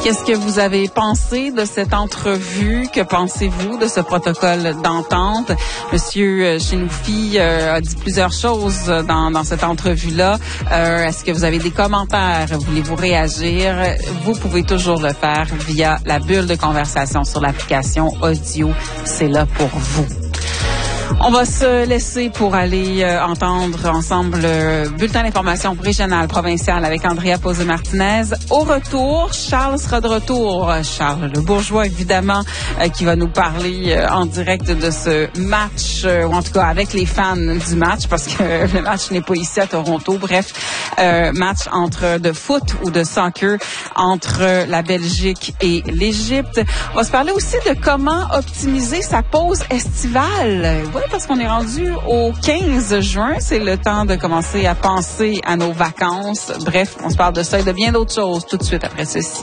Qu'est-ce que vous avez pensé de cette entrevue? Que pensez-vous de ce protocole d'entente? Monsieur Chenoufi a dit plusieurs choses dans cette entrevue-là. Est-ce que vous avez des commentaires? Voulez-vous réagir? Vous pouvez toujours le faire via la bulle de conversation sur l'application audio. C'est là pour vous. On va se laisser pour aller entendre ensemble le bulletin d'information régional provincial avec Andrea Pozzo-Martinez. Au retour, Charles sera de retour. Charles le Bourgeois, évidemment, qui va nous parler en direct de ce match, ou en tout cas avec les fans du match, parce que le match n'est pas ici à Toronto. Bref, match de foot ou de soccer entre la Belgique et l'Égypte. On va se parler aussi de comment optimiser sa pause estivale. Oui, parce qu'on est rendu au 15 juin. C'est le temps de commencer à penser à nos vacances. Bref, on se parle de ça et de bien d'autres choses tout de suite après ceci.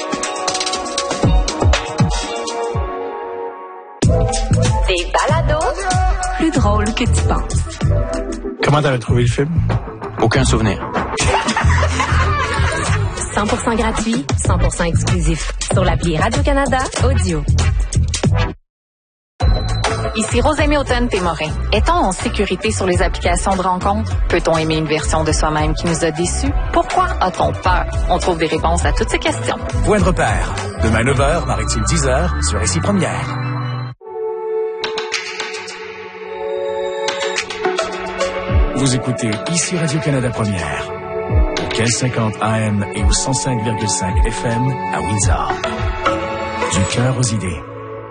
Des balados plus drôles que tu penses. Comment t'avais trouvé le film? Aucun souvenir. 100% gratuit, 100% exclusif. Sur l'appli Radio-Canada Audio. Ici Rosemée Automne-Témorin. Est-on en sécurité sur les applications de rencontres? Peut-on aimer une version de soi-même qui nous a déçus? Pourquoi a-t-on peur? On trouve des réponses à toutes ces questions. Point de repère. Demain 9h, Maritime 10h, sur Ici Première. Vous écoutez Ici Radio-Canada Première. Au 1550 AM et au 105,5 FM à Windsor. Du cœur aux idées.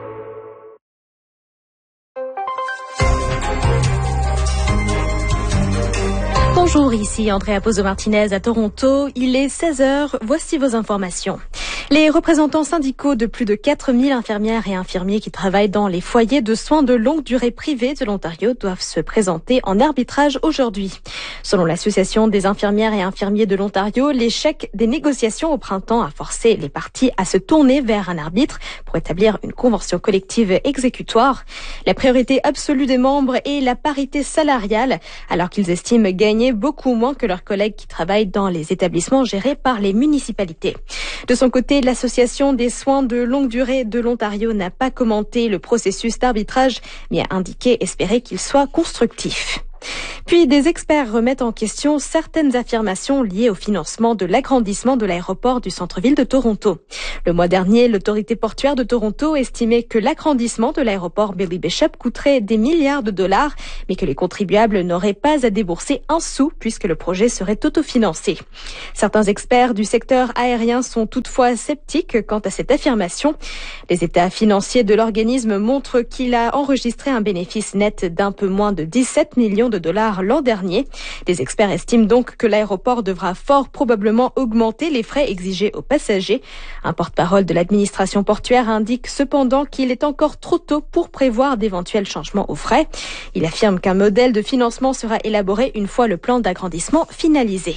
Bonjour, ici Andrea Pozzo-Martinez à Toronto. Il est 16h. Voici vos informations. Les représentants syndicaux de plus de 4000 infirmières et infirmiers qui travaillent dans les foyers de soins de longue durée privés de l'Ontario doivent se présenter en arbitrage aujourd'hui. Selon l'Association des infirmières et infirmiers de l'Ontario, l'échec des négociations au printemps a forcé les parties à se tourner vers un arbitre pour établir une convention collective exécutoire. La priorité absolue des membres est la parité salariale, alors qu'ils estiment gagner beaucoup moins que leurs collègues qui travaillent dans les établissements gérés par les municipalités. De son côté, l'Association des soins de longue durée de l'Ontario n'a pas commenté le processus d'arbitrage, mais a indiqué espérer qu'il soit constructif. Puis, des experts remettent en question certaines affirmations liées au financement de l'agrandissement de l'aéroport du centre-ville de Toronto. Le mois dernier, l'autorité portuaire de Toronto estimait que l'agrandissement de l'aéroport Billy Bishop coûterait des milliards de dollars, mais que les contribuables n'auraient pas à débourser un sou puisque le projet serait autofinancé. Certains experts du secteur aérien sont toutefois sceptiques quant à cette affirmation. Les états financiers de l'organisme montrent qu'il a enregistré un bénéfice net d'un peu moins de 17 millions de dollars l'an dernier. Des experts estiment donc que l'aéroport devra fort probablement augmenter les frais exigés aux passagers. Un porte-parole de l'administration portuaire indique cependant qu'il est encore trop tôt pour prévoir d'éventuels changements aux frais. Il affirme qu'un modèle de financement sera élaboré une fois le plan d'agrandissement finalisé.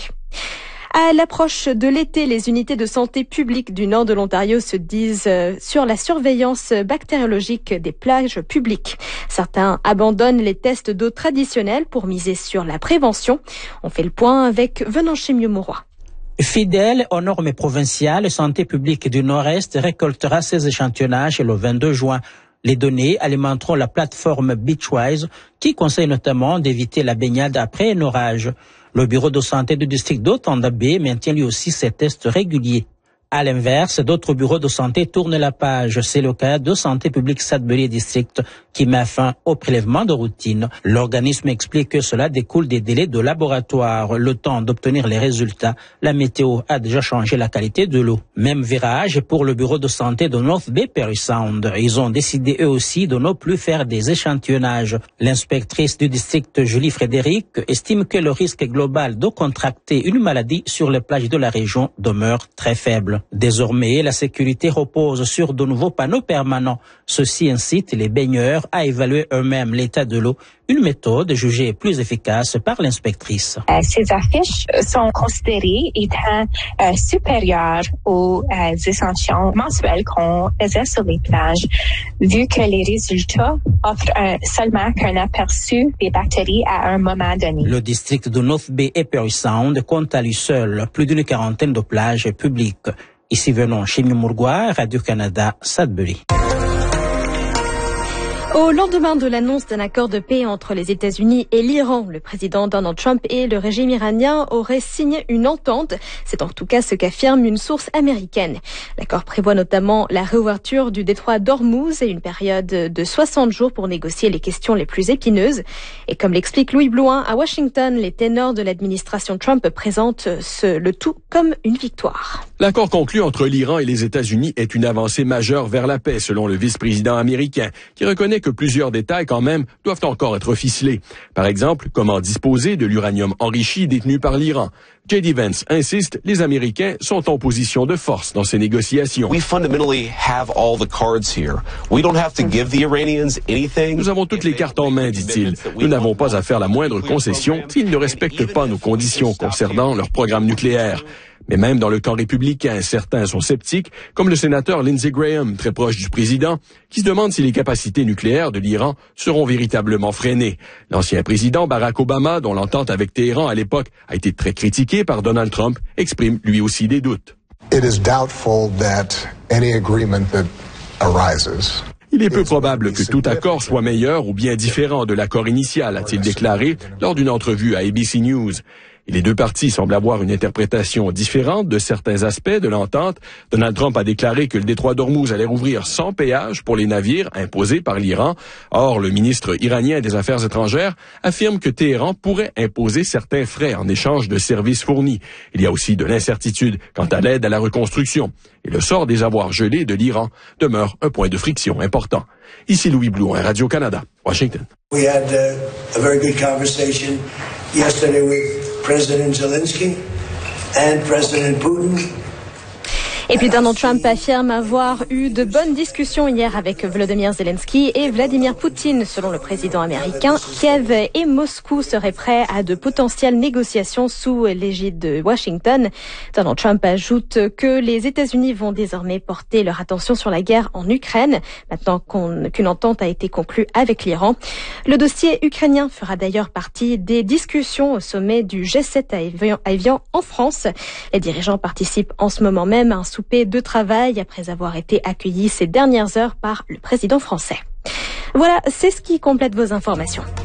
À l'approche de l'été, les unités de santé publique du nord de l'Ontario se disent sur la surveillance bactériologique des plages publiques. Certains abandonnent les tests d'eau traditionnels pour miser sur la prévention. On fait le point avec Venanché Mieux-Mauroy. Fidèle aux normes provinciales, Santé publique du Nord-Est récoltera ses échantillonnages le 22 juin. Les données alimenteront la plateforme Beachwise qui conseille notamment d'éviter la baignade après un orage. Le bureau de santé du district d'Otanda-Baie maintient lui aussi ses tests réguliers. À l'inverse, d'autres bureaux de santé tournent la page. C'est le cas de Santé publique Sudbury District qui met fin au prélèvement de routine. L'organisme explique que cela découle des délais de laboratoire. Le temps d'obtenir les résultats, la météo a déjà changé la qualité de l'eau. Même virage pour le bureau de santé de North Bay Parry Sound. Ils ont décidé eux aussi de ne plus faire des échantillonnages. L'inspectrice du district Julie Frédéric estime que le risque global de contracter une maladie sur les plages de la région demeure très faible. Désormais, la sécurité repose sur de nouveaux panneaux permanents. Ceci incite les baigneurs à évaluer eux-mêmes l'état de l'eau, une méthode jugée plus efficace par l'inspectrice. Ces affiches sont considérées étant supérieures aux échantillons mensuels qu'on faisait sur les plages, vu que les résultats offrent seulement qu'un aperçu des bactéries à un moment donné. Le district de North Bay et Parry Sound compte à lui seul plus d'une quarantaine de plages publiques. Ici venons chez Mimourgois, Radio-Canada, Sudbury. Au lendemain de l'annonce d'un accord de paix entre les États-Unis et l'Iran, le président Donald Trump et le régime iranien auraient signé une entente. C'est en tout cas ce qu'affirme une source américaine. L'accord prévoit notamment la réouverture du détroit d'Ormuz et une période de 60 jours pour négocier les questions les plus épineuses. Et comme l'explique Louis Blouin, à Washington, les ténors de l'administration Trump présentent le tout comme une victoire. L'accord conclu entre l'Iran et les États-Unis est une avancée majeure vers la paix, selon le vice-président américain, qui reconnaît que plusieurs détails, quand même, doivent encore être ficelés. Par exemple, comment disposer de l'uranium enrichi détenu par l'Iran. J.D. Vance insiste, les Américains sont en position de force dans ces négociations. Nous avons toutes les cartes en main, dit-il. Nous n'avons pas à faire la moindre concession s'ils ne respectent pas nos conditions concernant leur programme nucléaire. Mais même dans le camp républicain, certains sont sceptiques, comme le sénateur Lindsey Graham, très proche du président, qui se demande si les capacités nucléaires de l'Iran seront véritablement freinées. L'ancien président Barack Obama, dont l'entente avec Téhéran à l'époque a été très critiquée par Donald Trump, exprime lui aussi des doutes. It is doubtful that any agreement that arises. Il est peu probable que tout accord soit meilleur ou bien différent de l'accord initial, a-t-il déclaré lors d'une entrevue à ABC News. Et les deux parties semblent avoir une interprétation différente de certains aspects de l'entente. Donald Trump a déclaré que le détroit d'Ormuz allait rouvrir sans péage pour les navires imposés par l'Iran. Or, le ministre iranien des Affaires étrangères affirme que Téhéran pourrait imposer certains frais en échange de services fournis. Il y a aussi de l'incertitude quant à l'aide à la reconstruction. Et le sort des avoirs gelés de l'Iran demeure un point de friction important. Ici Louis Blouin, Radio-Canada, Washington. We had a very good conversation yesterday with President Zelensky and President Putin. Et puis Donald Trump affirme avoir eu de bonnes discussions hier avec Volodymyr Zelensky et Vladimir Poutine. Selon le président américain, Kiev et Moscou seraient prêts à de potentielles négociations sous l'égide de Washington. Donald Trump ajoute que les États-Unis vont désormais porter leur attention sur la guerre en Ukraine, maintenant qu'une entente a été conclue avec l'Iran. Le dossier ukrainien fera d'ailleurs partie des discussions au sommet du G7 à Évian en France. Les dirigeants participent en ce moment même à un souper de travail après avoir été accueillis ces dernières heures par le président français. Voilà, c'est ce qui complète vos informations.